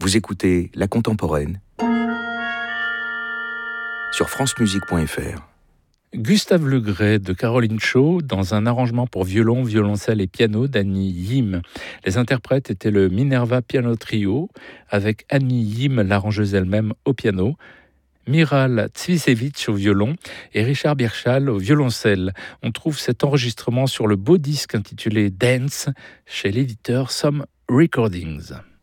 Vous écoutez La Contemporaine sur francemusique.fr. Gustave Le Gray de Caroline Shaw dans un arrangement pour violon, violoncelle et piano d'Annie Yim. Les interprètes étaient le Minerva Piano Trio avec Annie Yim, l'arrangeuse elle-même, au piano, Miral Tsvisevich au violon et Richard Birchall au violoncelle. On trouve cet enregistrement sur le beau disque intitulé Dance chez l'éditeur Some Recordings.